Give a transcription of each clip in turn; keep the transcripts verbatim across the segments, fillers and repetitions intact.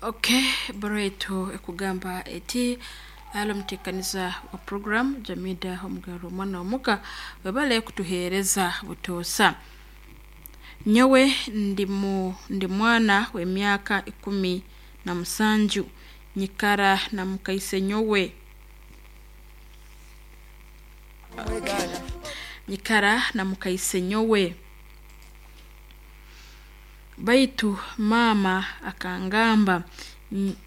Okay, Bareto ekugamba eti alo mtekaniza wa program Jamida Omugaro mwana omuka webale kutuhereza butosa. Nyowe ndi mu ndi mwana w'emyaka ikumi na musanju nyikara na mukaise nyowe nyikara na mukaise nyowe baitu mama akangamba n-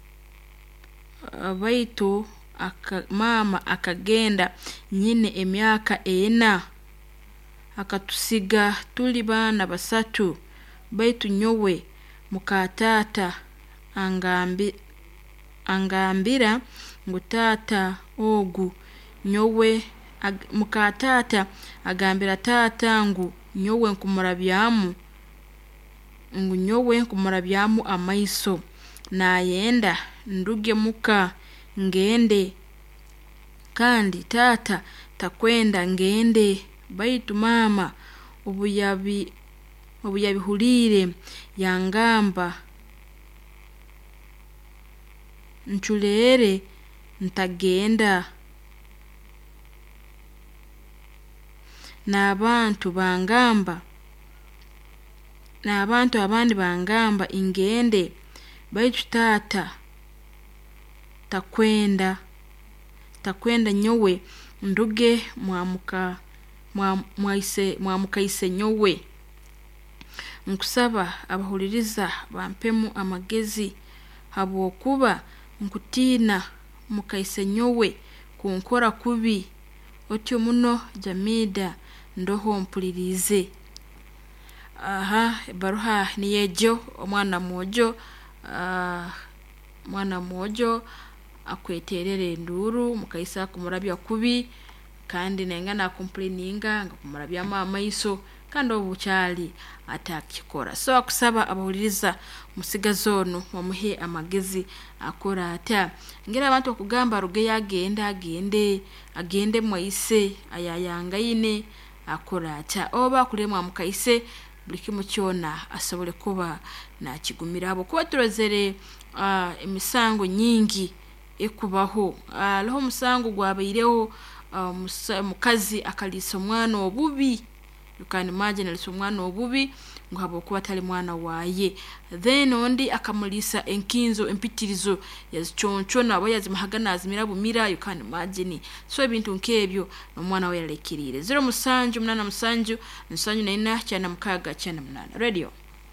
baitu aka, mama akagenda nyine emyaka ena akatusiga tuli bana basatu baitu nyowe mukatata angambi angambira ngutata ogu nyowe ag, mukatata agambira tata ngu nyowe nkumurabyamu ngu nyowe nkumurabyamu amaiso nayenda nduge muka ngende kandi tata takwenda ngende baitu mama ubuyabi ubuyabihulire yangamba nchulere ntagenda n'abantu bangamba n'abantu abandi bangamba ingende baitu tata takwenda takwenda nyowe nduge mwamuka mwaise mwamukaise nyowe nkusaba abahuliriza bampemu amagezi habo kuba nkutina mukaise nyowe kunkora kubi otyo muno Jamida ndoho mpulirize. Aha baruha niyejo omwana mwojo uh, mwana mwojo akweterere nduru mukaisa kumurabya kubi kandi nengana complaininga nga kumurabya mama iso kandi obuchali atakikora so akusaba abahuliriza musigazono bamuhe amagezi akora ata ngira abantu okugamba ruge yagenda agende agende mwaise ayayanga ine akora ata oba kulemwa mukaise buliki mucyona asobole kuba na kigumira abo kuba turozere uh, emisango nyingi ekubaho uh, loho musango gwabayireho uh, mukazi akalisa omwana obubi you can imagine alisa omwana obubi ngo habo kuba tali mwana waye then ondi akamulisa enkinzo empitirizo yazichoncho nabo yazimahagana azimira bumira you can imagine so ebintu nkebyo nomwana we yalekirire zero musanju munana musanju musanju na ina cyana mukaga cyana munana radio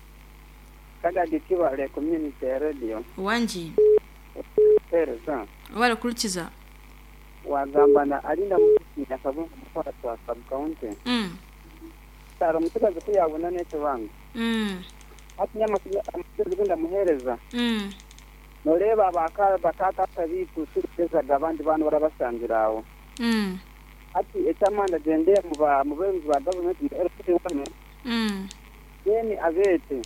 kaga dikiba le community radio wanji pereza wala kulikiza wagambana alinda muti akabungu mukora twa sub county mm taro mutikaze kuyabona neto bangu mm ati nyama kugenda muhereza mm noreba bakara batata tabi kusukeza gabandi bantu barabasangirawo mm ati etamanda gende muba mubenzi ba government mm yeni abete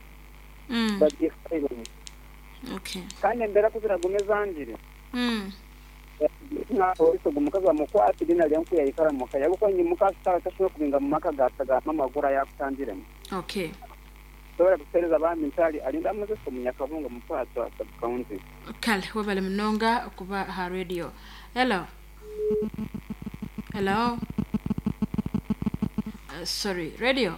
mm bati failo okay kandi mbera kuzira gumezandire mm na oriso gumukaza mukwati dina lyanku ya ikara muka yaguko nyi mukasa tasho kubinga mu maka gataga mamagura yakutandire okay tore kusereza ba mentali alinda amaze so munyakabunga mukwati wa sub county kale wabale mnonga kuba ha radio hello hello uh, sorry radio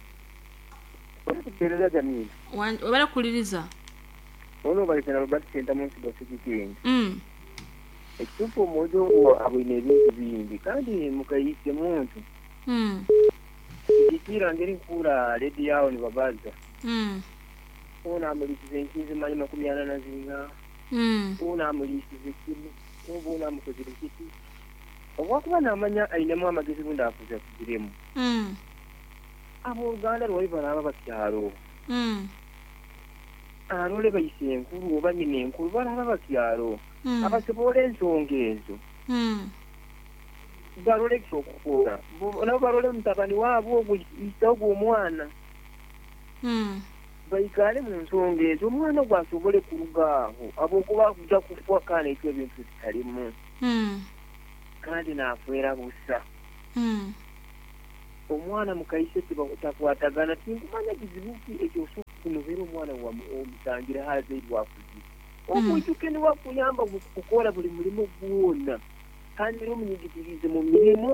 pereza jamii wabale kuliriza ono bali tena Robert Kenta munsi basikikinga mm ekipo mojo wa abine bintu bindi kandi mukayise muntu mm ikira ngeri kura lady yao ni babaza mm ona amulisize nkizi mali makumi ana na zinga mm ona amulisize kinu ubona mukozire kiti obwakuba namanya ainemu amagezi bunda afuza kugiremu mm abo Uganda rwali baraba bakyaro mm arole bayise nkuru oba nyine nkuru baraba bakyaro mm abasibole ensongezo mm barole kukura nabo barole mutabani wabo oguyitago omwana mm bayikale mu nsongezo omwana gwasobole kurugaho abo kuba kuja kufa kana ekyo bintu bitalimu mm kandi nafuera busa mm omwana mukaise tibakwatagana tinkumanya kizibuki ekyo kunuvira omwana wa omutangira haze lwakuzi omuntu kene wakuyamba kukola buli mulimo gwona kandi rero munyigirize mu mirimo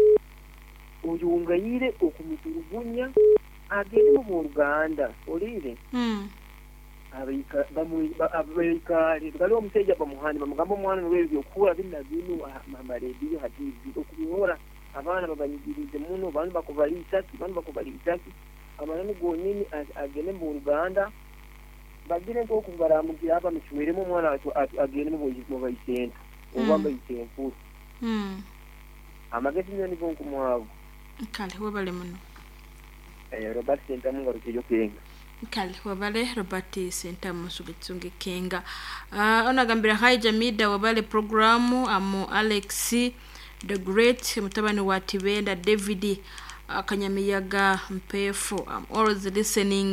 uyungayire okumutulugunya agende mu Uganda olire mm abika bamuikali bali omuteja bamuhani bamugamba omwana n'ebyo kuwa binna binu amaredio hadizi okubihora abana babanyigirize muno bantu bakubalisa bantu bakubalisa amana gonyini agene mu Uganda bagire ko kubaramugira aba mukiweremo umwana agene mu mu bayisenta ubamba yisempu mm amagezi nyoni ko kumwavu kale wabale muno eh Robert Senta mu ngarukiyo kenga kale wabale Robert Senta musugitsunge kenga uh, onagambira hai Jamida wabale programu amu Alex the Great mutabani wa Tibenda David akanyamiyaga mpefu I'm always listening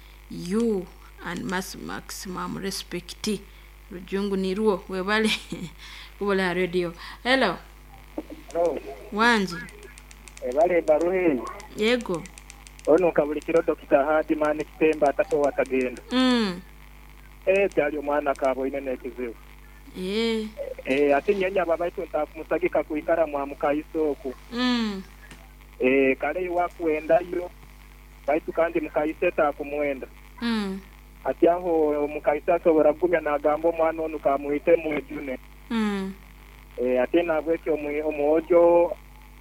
you and mass maximum respect rujungu ni ruo webale kubala radio hello hello wanji ebale baruheni yego ono kabulikiro Doctor Hardman Kitemba atato watagenda mm eh byali omwana kabo ine nekizibu eh eh ati nyanya baba ito ntakumusagika kuikara mwa mukayisoko mm eh kale wakwenda yo baitu kandi mukayiseta kumwenda mm ati aho mukayisata baragumya nagambo omwana ono kamuite mu june mm eh ati nabweke omuojo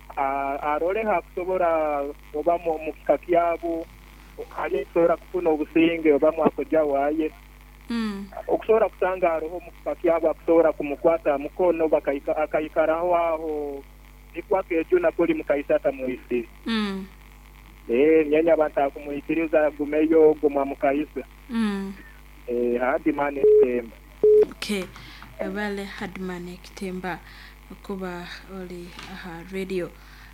arole hakusobora oba mu mukaki yabo kale sora kufuna obusinge oba mwakoja waye mm okusobora kusanga roho mukaki yabo akusobora kumukwata mukono bakayika akayikaraho aho nikwake juna kuli mukayisata muisi mm eh nyanya banta kumuyikiriza gumeyo gumwa mukayisa mm eh Hardman Kitemba okay abale Hardman Kitemba kuba oli aha radio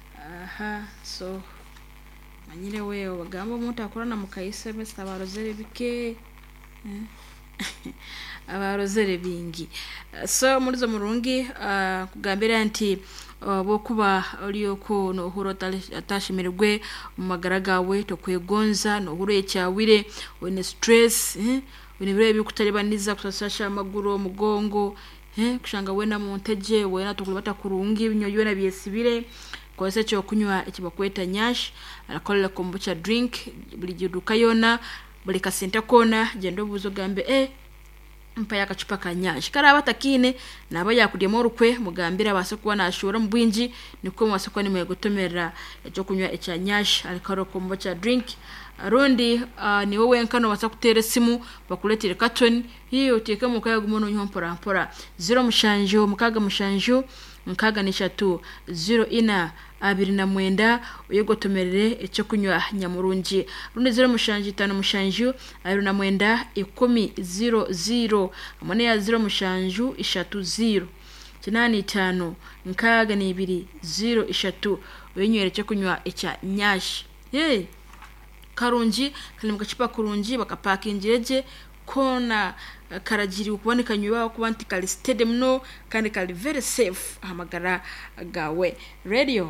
aha so manyire wewe bagamba omuntu akorana mukayisa besa barozere bike abarozere bingi so mulizo murungi uh, kugambira nti uh, bokuba oliyoko no huro atashimirwe mu magara gawe to kwegonza no huro ekyawire wene stress eh wene bire bikutalibaniza kusasasha amaguru omugongo eh kushanga wena munteje wena tukulibata kurungi ibinyoyo na byesibire kwese cyo kunywa ikibakweta nyash alakola kombucha drink bulijiduka yona buli kasenta kona gendo buzo gambe eh mpa yakacupa kanyash karaba takine naba yakudemo rukwe mugambira basokuwa nashora mbwinji niko mwasokwa ni mwegotomera cyo kunywa echa nyash alikaro kombucha drink arundi uh, ni wowe nkano basakutere simu bakuletire carton hiyo teka mukaya gumono nyompora mpora zero mushanjo mukaga mushanjo mukaga nishatu zero ina abiri na mwenda uyegotomerere ecyo kunywa nyamurungi rundi zero mushanjo tano mushanjo abiri na mwenda ikumi zero zero amane ya zero mushanjo ishatu zero kinani tano mukaga ni ibiri zero ishatu uyenywere cyo kunywa echa nyash hey karungi kali mukachipa kurungi bakapakingireje kona uh, karagiri ukuboneka nyuba kubanti kali steady mno kandi kali very safe hamagara gawe radio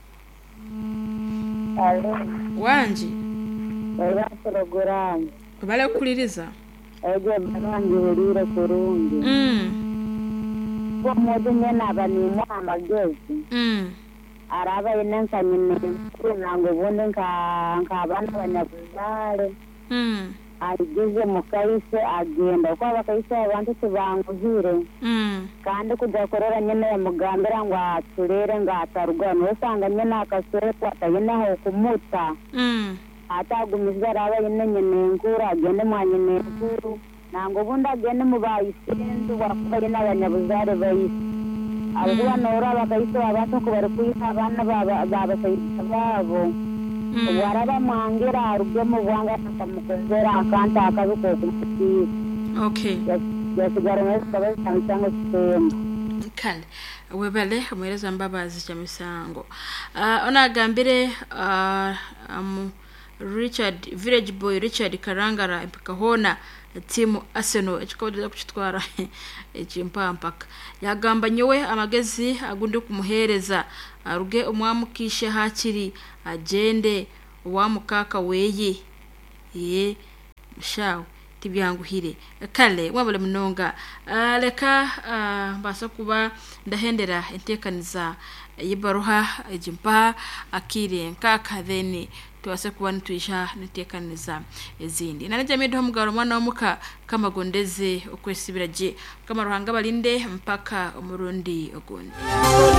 Hello wanji era program bale kuliriza ege barangi urire kurungi mm kwa modu nyena bani mwamba gezi mm araba inenka nyine nango bonde nka nka bana banyabuzare mm ageze mukayise agenda kwa bakayise abantu tubanguzire mm kandi kudakorera nyene ya mugambira ngo aturere ngo atarwa no sanga nyene akasore kwata nyene ho kumuta mm atagumiza araba nyene nyene ngura agende mwanye nguru nango bunda agende mu bayisendu wakuba nyene abanyabuzare bayise abwa nora bakayise abantu ko bari kuyita abana baba baba sayita babo waraba mwangira arubyo mu bwanga takamukozera akanta akazuko kumutira okay yasigara mwese kabaza cyangwa sistema kale webale mwereza mbabazi cha misango uh, ona gambire uh, um, Richard Village Boy Richard Karangara mpakahona timu Arsenal ekikodoza kuchitwara echimpampaka yagamba nyowe amagezi agunde kumuhereza aruge umwamukishe hakiri agende wa mukaka weye ye shawo tibyanguhire kale wabale munonga uh, leka uh, basa kuba ndahendera entekaniza yibaruha ejimpa akire nkaka theni tuwase kuba nituisha netekaniza ezindi nane jamido mugaro mwana omuka kama gondeze okwesibiraje kama ruhanga balinde mpaka umurundi ogundi